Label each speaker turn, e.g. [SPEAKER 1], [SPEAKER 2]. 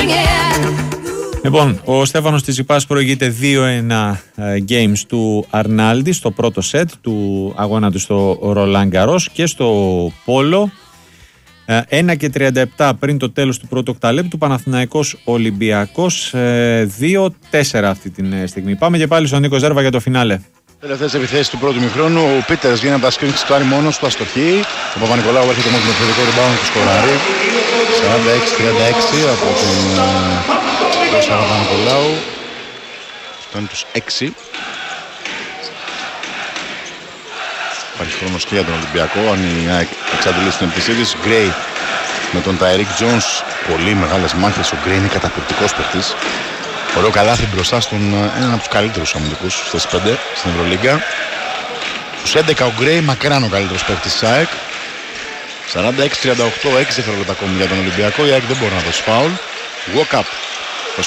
[SPEAKER 1] Λοιπόν, ο Στέφανος Τσιτσιπάς προηγείται 2-1 games του Αρνάλντι στο πρώτο σετ του αγώνα του στο Ρολάν Γκαρός, και στο πόλο 1:37 πριν το τέλος του πρώτου οκταλέπτου Παναθηναϊκός Ολυμπιακός 2-4 αυτή τη στιγμή. Πάμε και πάλι στον Νίκο Ζέρβα για το φινάλε.
[SPEAKER 2] Τελευταίες επιθέσεις του πρώτου μηχρόνου. Ο Πίτερς βγαίνει από τα σκριν, ξεστάρει μόνος του, αστοχή. Ο Παπα-Νικολάου έρχεται μόνο με το θετικό rebound του σκοράρι. 46-36 από τον Κώστα Παπα-Νικολάου. Φτάνει τους 6. Υπάρχει χρόνος και για τον Ολυμπιακό, αν η ΑΕΚ εξαντλήσει την επιτυχία της. Γκρέι με τον Τάιρικ Τζόνς. Πολύ μεγάλες μάχες. Ο Γκρέι είναι καταπληκτικός παίκτης. Ωραίο καλάθι μπροστά στον έναν από τους καλύτερους αμυντικούς στις 5 στην Ευρωλίγκα. Στους 11 ο Γκρέι, μακράν ο καλύτερος παίκτης της ΑΕΚ. 46-38, 6 δευτερόλεπτα ακόμη για τον Ολυμπιακό. Η ΑΕΚ δεν μπορεί να δώσει φάουλ. Walk up